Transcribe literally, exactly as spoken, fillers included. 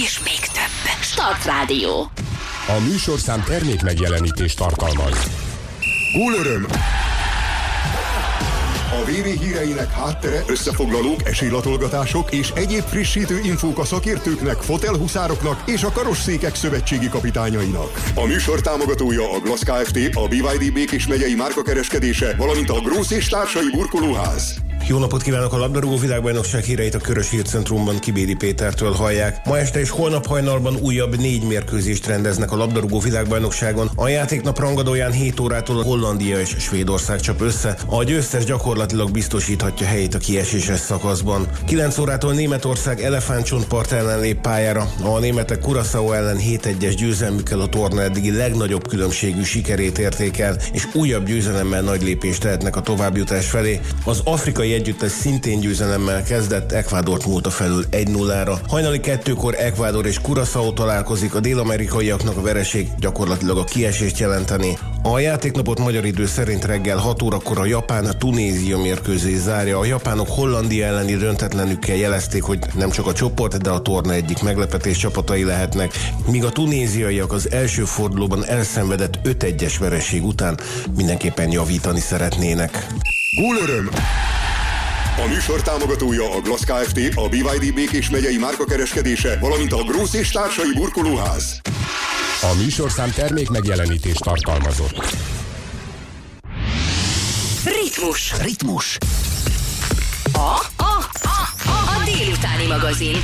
És még több. Start Rádió. A műsorszám termék megjelenítést tartalmaz. Gólöröm! A vé vé híreinek háttere, összefoglalók, esélylatolgatások és egyéb frissítő infók a szakértőknek, fotelhuszároknak és a karosszékek szövetségi kapitányainak. A műsor támogatója a Glass Kft., a bé vé dé Békés megyei márkakereskedése, valamint a Grósz és társai burkolóház. Jó napot kívánok! A labdarúgó világbajnokság híreit a Körös Hírcentrumban Kibéri Pétertől hallják. Ma este és holnap hajnalban újabb négy mérkőzést rendeznek a labdarúgó világbajnokságon. A játéknap rangadóján hét órától Hollandia és Svédország csap össze. A győztes gyakorlatilag biztosíthatja helyét a kieséses szakaszban. kilenc órától Németország elefántcsontpart ellen lép pályára. A németek Curaçao ellen hét egyes győzelmükkel a torna eddigi legnagyobb különbségű sikerét érték el, és újabb győzelemmel nagy lépést tehetnek a továbbjutás felé. Az afrikai együttes szintén győzelemmel kezdett, Ecuadort múlta felül egy nullára. Hajnali kettőkor Ecuador és Curaçao találkozik, a dél-amerikaiaknak a vereség gyakorlatilag a kiesést jelenteni. A játéknapot magyar idő szerint reggel hat órakor a Japán-Tunézia mérkőzés zárja. A japánok Hollandia elleni döntetlenükkel jelezték, hogy nem csak a csoport, de a torna egyik meglepetés csapatai lehetnek, míg a tunéziaiak az első fordulóban elszenvedett öt egyes vereség után mindenképpen javítani szeretnének. Gólöröm! A műsor támogatója a Glass Kft., a bé vé dé Békés megyei márkakereskedése, valamint a Grósz és társai burkolóház. A műsorszám termék megjelenítést tartalmazott. Ritmus. Ritmus. A, a, a, a, a délutáni magazin.